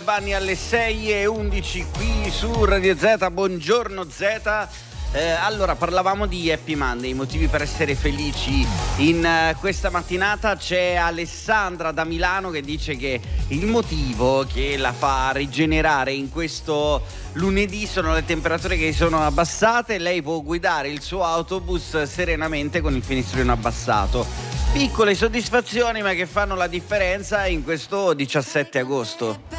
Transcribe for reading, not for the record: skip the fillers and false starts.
Vanni alle 6:11 qui su Radio Z. Buongiorno Z. Allora, parlavamo di Happy Monday, i motivi per essere felici in questa mattinata. C'è Alessandra da Milano che dice che il motivo che la fa rigenerare in questo lunedì sono le temperature che sono abbassate. Lei può guidare il suo autobus serenamente con il finestrino abbassato. Piccole soddisfazioni ma che fanno la differenza in questo 17 agosto.